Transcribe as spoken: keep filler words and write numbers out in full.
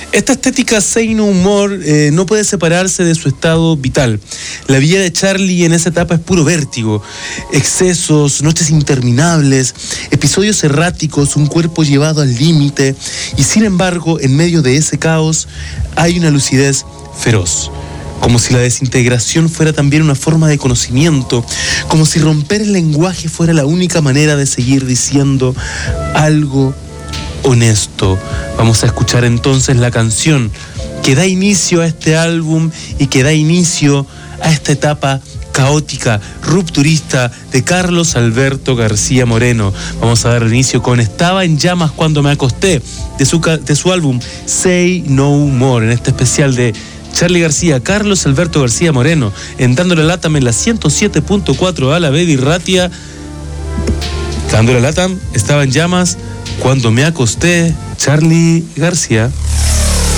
Esta estética Say No More eh, no puede separarse de su estado vital. La vida de Charlie en esa etapa es puro vértigo, excesos, noches interminables, episodios erráticos, un cuerpo llevado al límite, y sin embargo, en medio de ese caos, hay una lucidez feroz. Como si la desintegración fuera también una forma de conocimiento, como si romper el lenguaje fuera la única manera de seguir diciendo algo honesto. Vamos a escuchar entonces la canción que da inicio a este álbum y que da inicio a esta etapa caótica, rupturista de Carlos Alberto García Moreno. Vamos a dar inicio con Estaba en llamas cuando me acosté, de su, de su álbum Say No More, en este especial de Charly García, Carlos Alberto García Moreno, en Dándole Latam en la ciento siete punto cuatro a la Baby Ratia. Dándole Latam, Estaba en llamas cuando me acosté, Charly García.